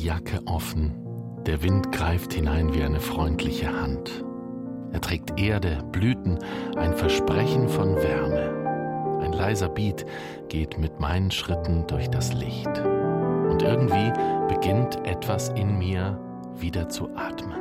die Jacke offen, der Wind greift hinein wie eine freundliche Hand. Er trägt Erde, Blüten, ein Versprechen von Wärme. Ein leiser Beat geht mit meinen Schritten durch das Licht. Und irgendwie beginnt etwas in mir wieder zu atmen.